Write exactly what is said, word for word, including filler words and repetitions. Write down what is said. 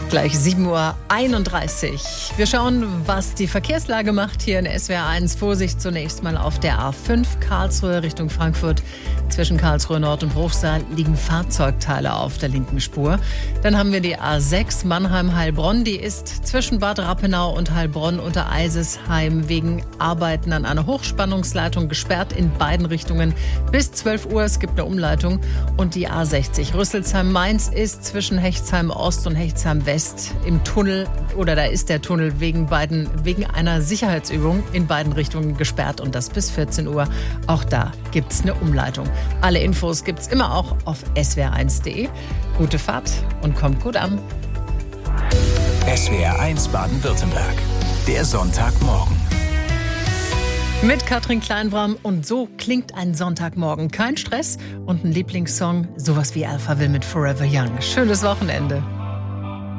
Gleich sieben Uhr einunddreißig. Wir schauen, was die Verkehrslage macht hier in S W R eins. Vorsicht zunächst mal auf der A fünf Karlsruhe Richtung Frankfurt. Zwischen Karlsruhe Nord und Bruchsal liegen Fahrzeugteile auf der linken Spur. Dann haben wir die A sechs Mannheim-Heilbronn. Die ist zwischen Bad Rappenau und Heilbronn unter Eisesheim wegen Arbeiten an einer Hochspannungsleitung gesperrt in beiden Richtungen bis zwölf Uhr. Es gibt eine Umleitung. Und die A sechzig Rüsselsheim-Mainz ist zwischen Hechtsheim Ost und Hechtsheim West im Tunnel, oder da ist der Tunnel wegen, beiden, wegen einer Sicherheitsübung in beiden Richtungen gesperrt und das bis vierzehn Uhr. Auch da gibt es eine Umleitung. Alle Infos gibt es immer auch auf S W R eins punkt de. Gute Fahrt und kommt gut an. S W R eins Baden-Württemberg. Der Sonntagmorgen. Mit Katrin Kleinbram, und so klingt ein Sonntagmorgen. Kein Stress und ein Lieblingssong, sowas wie Alphaville mit Forever Young. Schönes Wochenende.